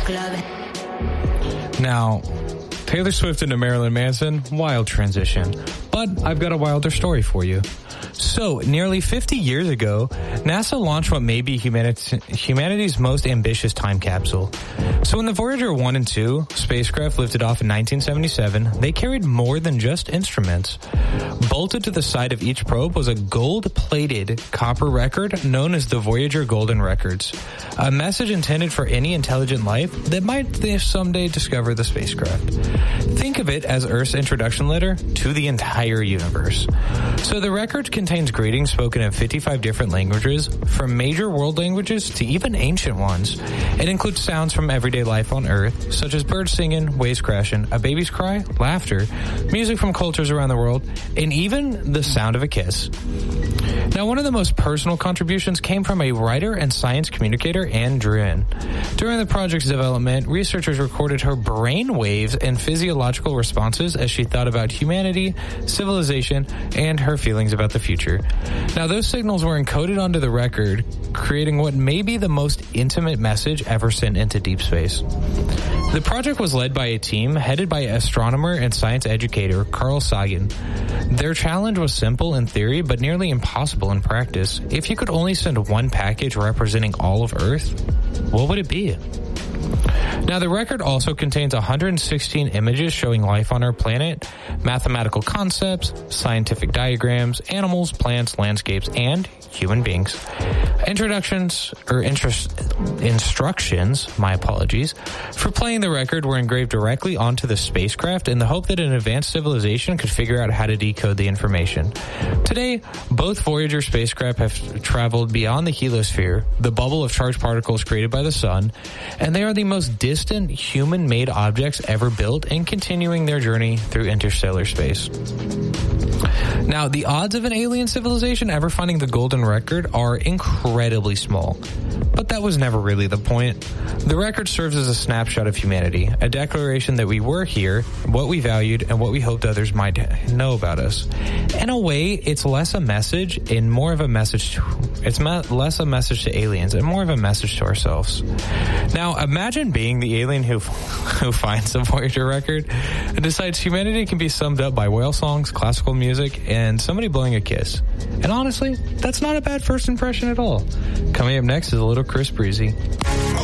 Now, Taylor Swift into Marilyn Manson, wild transition. But I've got a wilder story for you. So, nearly 50 years ago, NASA launched what may be humanity's most ambitious time capsule. So when the Voyager 1 and 2 spacecraft lifted off in 1977, they carried more than just instruments. Bolted to the side of each probe was a gold-plated copper record known as the Voyager Golden Records, a message intended for any intelligent life that might someday discover the spacecraft. Think of it as Earth's introduction letter to the entire universe. So the record contains greetings spoken in 55 different languages, from major world languages to even ancient ones. It includes sounds from everyday life on Earth, such as birds singing, waves crashing, a baby's cry, laughter, music from cultures around the world, and even the sound of a kiss. Now, one of the most personal contributions came from a writer and science communicator, Anne Druyan. During the project's development, researchers recorded her brain waves and physiological responses as she thought about humanity, civilization, and her feelings about the future. Now, those signals were encoded onto the record, creating what may be the most intimate message ever sent into deep space. The project was led by a team headed by astronomer and science educator Carl Sagan. Their challenge was simple in theory, but nearly impossible in practice. If you could only send one package representing all of Earth, what would it be? Now, the record also contains 116 images showing life on our planet, mathematical concepts, scientific diagrams, animals, plants, landscapes, and human beings. Instructions, my apologies, for playing the record were engraved directly onto the spacecraft in the hope that an advanced civilization could figure out how to decode the information. Today, both Voyager spacecraft have traveled beyond the heliosphere, the bubble of charged particles created by the sun, and they are the most distant human-made objects ever built and continuing their journey through interstellar space. Now, the odds of an alien civilization ever finding the golden record are incredibly small, but that was never really the point. The record serves as a snapshot of humanity, a declaration that we were here, what we valued, and what we hoped others might know about us. In a way, it's less a message and more of a message less a message to aliens and more of a message to ourselves. Now, imagine being the alien who finds the Voyager record and decides humanity can be summed up by whale songs, classical music, and somebody blowing a kiss. And honestly, that's not a bad first impression at all. Coming up next is a little Chris Breezy.